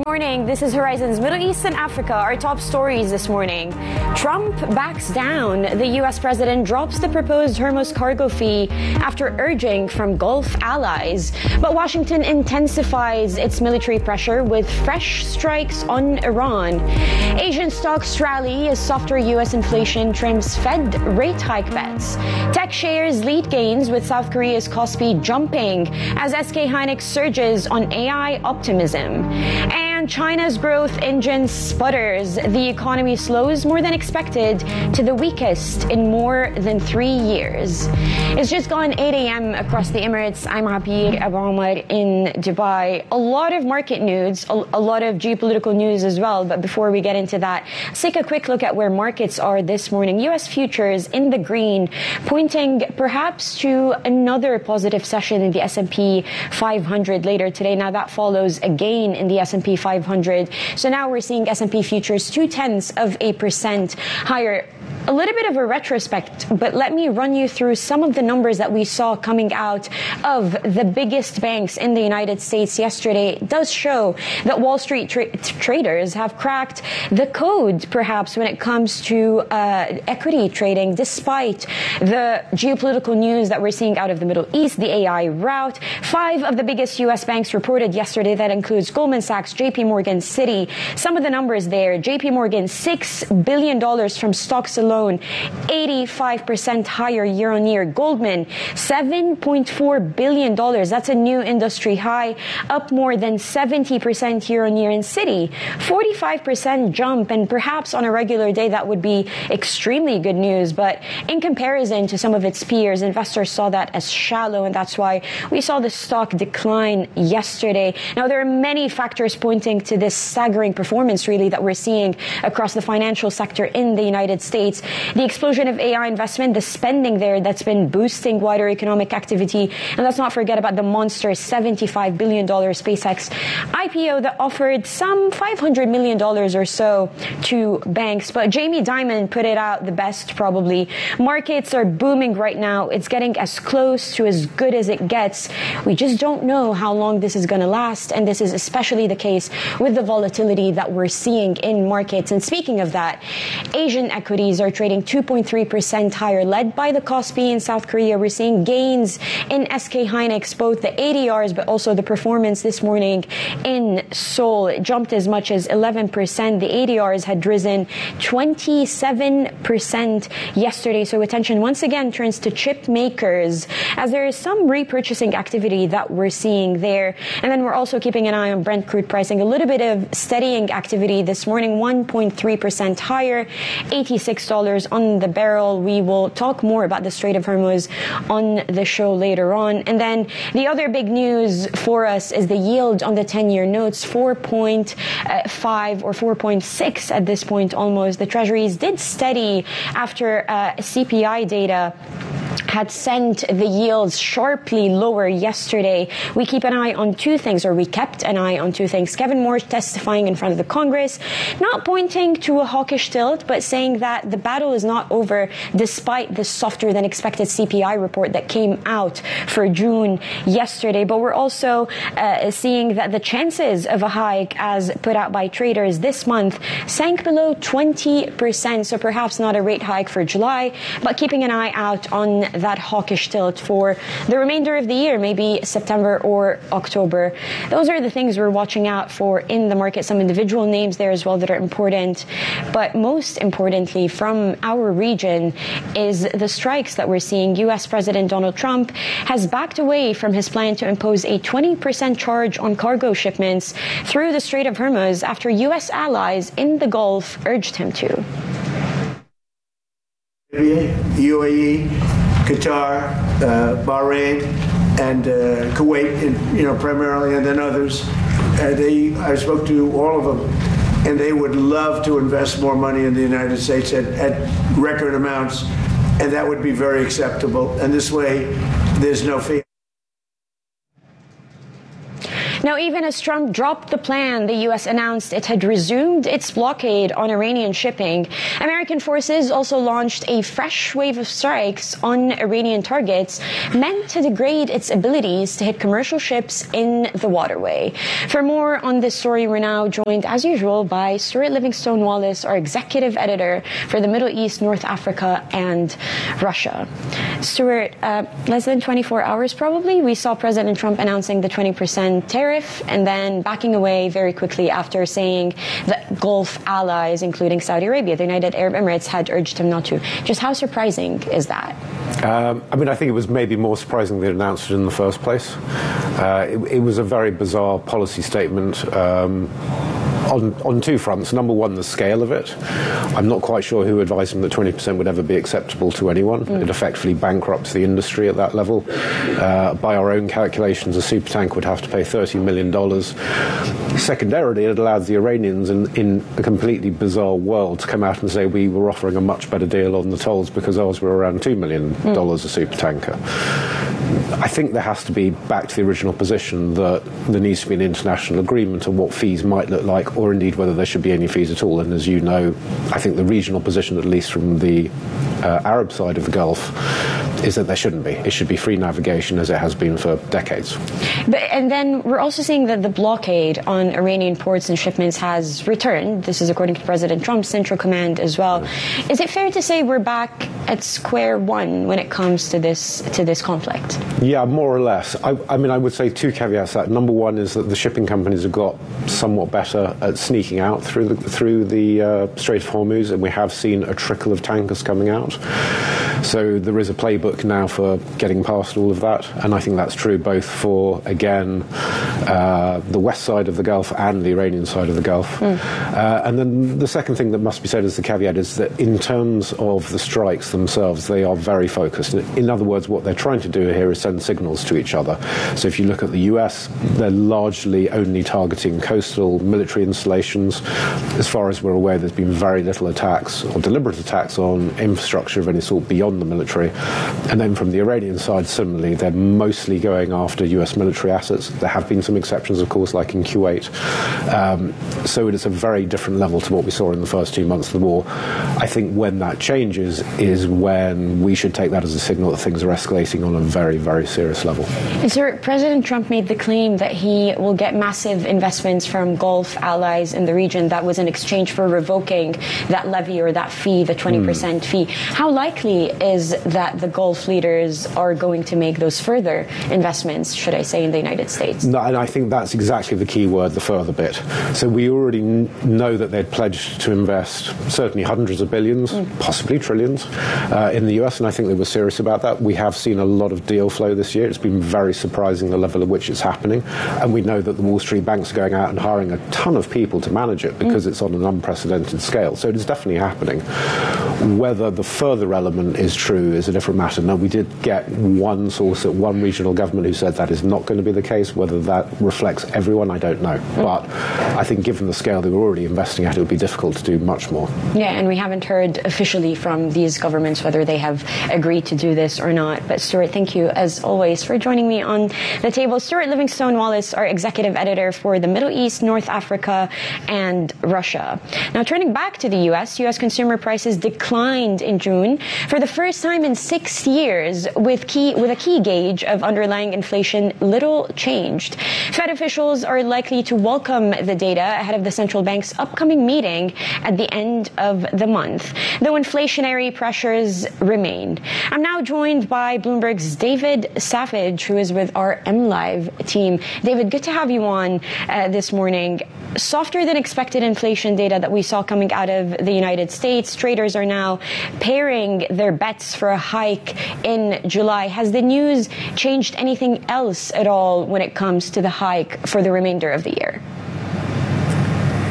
Morning. This is Horizon's Middle East and Africa. Our top stories this morning. Trump backs down. The U.S. president drops the proposed Hormuz cargo fee after urging from Gulf allies. But Washington intensifies its military pressure with fresh strikes on Iran. Asian stocks rally as softer U.S. inflation trims Fed rate hike bets. Tech shares lead gains with South Korea's Kospi jumping as SK Hynix surges on AI optimism. And China's growth engine sputters. The economy slows more than expected to the weakest in more than 3 years. It's just gone 8 a.m. across the Emirates. I'm Abir Abu Omar in Dubai. A lot of market news, a lot of geopolitical news as well. But before we get into that, let's take a quick look at where markets are this morning. U.S. futures in the green, pointing perhaps to another positive session in the S&P 500 later today. Now that follows a gain in the S&P 500. So now we're seeing S&P futures 0.2% higher. A little bit of a retrospect, but let me run you through some of the numbers that we saw coming out of the biggest banks in the United States yesterday. It does show that Wall Street traders have cracked the code, perhaps, when it comes to equity trading, despite the geopolitical news that we're seeing out of the Middle East, the AI rout. 5 of the biggest U.S. banks reported yesterday. That includes Goldman Sachs, JP Morgan, Citi. Some of the numbers there: JP Morgan, $6 billion from stocks alone, 85% higher year on year. Goldman, $7.4 billion. That's a new industry high, up more than 70% year on year. In Citi, 45% jump, and perhaps on a regular day that would be extremely good news. But in comparison to some of its peers, investors saw that as shallow, and that's why we saw the stock decline yesterday. Now, there are many factors pointing to this staggering performance, really, that we're seeing across the financial sector in the United States. The explosion of AI investment, the spending there that's been boosting wider economic activity. And let's not forget about the monster $75 billion SpaceX IPO that offered some $500 million or so to banks. But Jamie Dimon put it out the best, probably. Markets are booming right now. It's getting as close to as good as it gets. We just don't know how long this is going to last. And this is especially the case with the volatility that we're seeing in markets. And speaking of that, Asian equities are trading 2.3% higher, led by the Kospi in South Korea. We're seeing gains in SK Hynix, both the ADRs but also the performance this morning in Seoul. It jumped as much as 11%. The ADRs had risen 27% yesterday. So attention once again turns to chip makers, as there is some repurchasing activity that we're seeing there. And then we're also keeping an eye on Brent crude pricing. A little bit of steadying activity this morning, 1.3% higher, $86 on the barrel. We will talk more about the Strait of Hormuz on the show later on. And then the other big news for us is the yield on the 10-year notes, 4.5 or 4.6 at this point almost. The Treasuries did steady after CPI data had sent the yields sharply lower yesterday. We keep an eye on two things, or we kept an eye on two things. Kevin Moore testifying in front of the Congress, not pointing to a hawkish tilt, but saying that the battle is not over despite the softer than expected CPI report that came out for June yesterday. But we're also seeing that the chances of a hike, as put out by traders this month, sank below 20%. So perhaps not a rate hike for July, but keeping an eye out on that hawkish tilt for the remainder of the year, maybe September or October. Those are the things we're watching out for in the market. Some individual names there as well that are important. But most importantly, from our region, is the strikes that we're seeing. U.S. President Donald Trump has backed away from his plan to impose a 20% charge on cargo shipments through the Strait of Hormuz after U.S. allies in the Gulf urged him to. UAE, Qatar, Bahrain, and Kuwait, primarily, and then others. I spoke to all of them, and they would love to invest more money in the United States at record amounts, and that would be very acceptable. And this way, there's no fee. Now, even as Trump dropped the plan, the U.S. announced it had resumed its blockade on Iranian shipping. American forces also launched a fresh wave of strikes on Iranian targets meant to degrade its abilities to hit commercial ships in the waterway. For more on this story, we're now joined, as usual, by Stuart Livingstone Wallace, our executive editor for the Middle East, North Africa, and Russia. Stuart, less than 24 hours probably, we saw President Trump announcing the 20% tariff and then backing away very quickly after saying that Gulf allies, including Saudi Arabia, the United Arab Emirates, had urged him not to. Just how surprising is that? I think it was maybe more surprising they announced it in the first place. It was a very bizarre policy statement. On two fronts. Number one, the scale of it. I'm not quite sure who advised him that 20% would ever be acceptable to anyone. It effectively bankrupts the industry at that level. By our own calculations, a supertanker would have to pay $30 million. Secondarily, it allowed the Iranians in a completely bizarre world to come out and say we were offering a much better deal on the tolls because ours were around $2 million a supertanker. I think there has to be back to the original position that there needs to be an international agreement on what fees might look like, or indeed whether there should be any fees at all. And as you know, I think the regional position, at least from the Arab side of the Gulf, is that there shouldn't be. It should be free navigation as it has been for decades. And then we're also seeing that the blockade on Iranian ports and shipments has returned. This is according to President Trump's Central Command as well. Is it fair to say we're back at square one when it comes to this conflict? Yeah, more or less. I would say two caveats to that. Number one is that the shipping companies have got somewhat better at sneaking out through the Strait of Hormuz, and we have seen a trickle of tankers coming out. So there is a playbook now for getting past all of that, and I think that's true both for, again, the west side of the Gulf and the Iranian side of the Gulf. And then the second thing that must be said as the caveat is that in terms of the strikes themselves, they are very focused. In other words, what they're trying to do here is send signals to each other. So if you look at the US, they're largely only targeting coastal military installations. As far as we're aware, there's been very little attacks or deliberate attacks on infrastructure of any sort beyond the military. And then from the Iranian side, similarly, they're mostly going after US military assets. There have been some exceptions, of course, like in Kuwait. So it is a very different level to what we saw in the first 2 months of the war. I think when that changes is when we should take that as a signal that things are escalating on a very, very serious level. Sir, President Trump made the claim that he will get massive investments from Gulf allies in the region. That was in exchange for revoking that levy or that fee, the 20% fee. How likely is that the Gulf leaders are going to make those further investments, should I say, in the United States? No, and I think that's exactly the key word, the further bit. So we already know that they'd pledged to invest certainly hundreds of billions, possibly trillions, in the US, and I think they were serious about that. We have seen a lot of deal flow this year. It's been very surprising the level at which it's happening, and we know that the Wall Street banks are going out and hiring a ton of people to manage it because it's on an unprecedented scale. So it is definitely happening. Whether the further element is true is a different matter. Now, we did get one source at one regional government who said that is not going to be the case. Whether that reflects everyone, I don't know. But I think given the scale they were already investing at, it would be difficult to do much more. Yeah, and we haven't heard officially from these governments whether they have agreed to do this or not. But Stuart, thank you, as always, for joining me on the table. Stuart Livingstone Wallace, our executive editor for the Middle East, North Africa, and Russia. Now, turning back to the U.S., U.S. consumer prices declined in June for the first time in 6 years, with a key gauge of underlying inflation little changed. Fed officials are likely to welcome the data ahead of the central bank's upcoming meeting at the end of the month, though inflationary pressures remain. I'm now joined by Bloomberg's David Savage, who is with our MLive team. David, good to have you on this morning. Softer than expected inflation data that we saw coming out of the United States. Traders are now pairing their bets for a hike in July. Has the news changed anything else at all when it comes to the hike for the remainder of the year?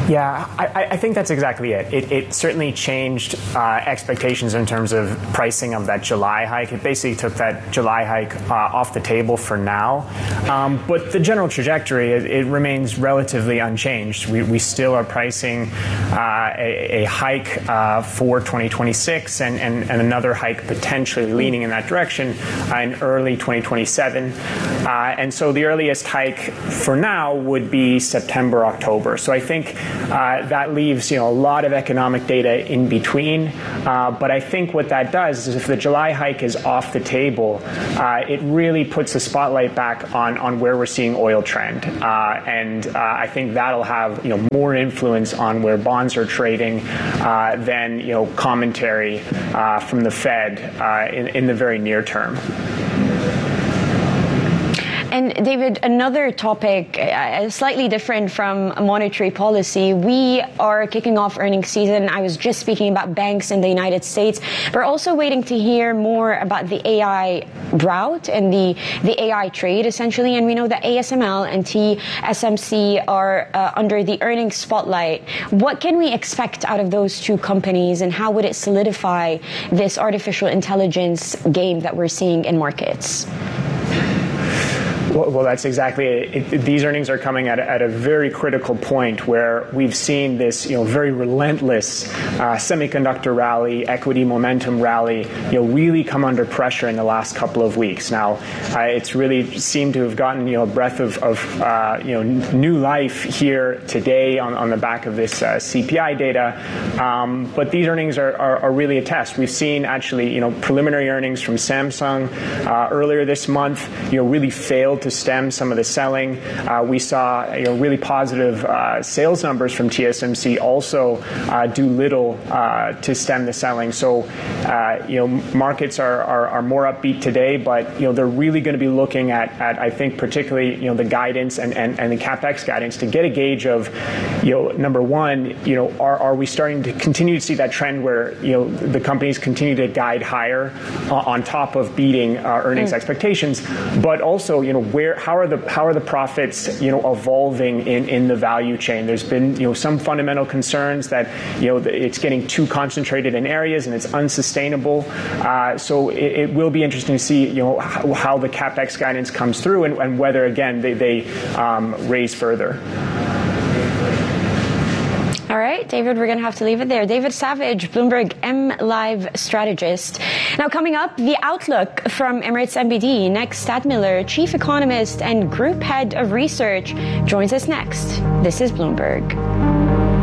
Yeah, I think that's exactly it. It certainly changed expectations in terms of pricing of that July hike. It basically took that July hike off the table for now. But the general trajectory, it remains relatively unchanged. We still are pricing a hike for 2026 and another hike potentially leaning in that direction in early 2027. And so the earliest hike for now would be September, October. So I think that leaves a lot of economic data in between. But I think what that does is if the July hike is off the table, it really puts the spotlight back on where we're seeing oil trend. And I think that'll have more influence on where bonds are trading than commentary from the Fed in the very near term. And David, another topic slightly different from monetary policy. We are kicking off earnings season. I was just speaking about banks in the United States. We're also waiting to hear more about the AI route and the AI trade, essentially. And we know that ASML and TSMC are under the earnings spotlight. What can we expect out of those two companies, and how would it solidify this artificial intelligence game that we're seeing in markets? Well, that's exactly it. These earnings are coming at a very critical point where we've seen this, very relentless semiconductor rally, equity momentum rally, really come under pressure in the last couple of weeks. Now, it's really seemed to have gotten, a breath of new life here today on the back of this CPI data. But these earnings are really a test. We've seen actually, preliminary earnings from Samsung earlier this month, really failed to stem some of the selling. We saw really positive sales numbers from TSMC also do little to stem the selling. So markets are more upbeat today, but they're really going to be looking at I think particularly the guidance and the CapEx guidance to get a gauge of number one, are we starting to continue to see that trend where the companies continue to guide higher on top of beating earnings expectations, but also how are the profits evolving in the value chain? There's been some fundamental concerns that it's getting too concentrated in areas and it's unsustainable. So it will be interesting to see how the CapEx guidance comes through and whether again they raise further. All right, David, we're going to have to leave it there. David Savage, Bloomberg MLive strategist. Now, coming up, the outlook from Emirates NBD. Next, Stat Miller, chief economist and group head of research, joins us next. This is Bloomberg.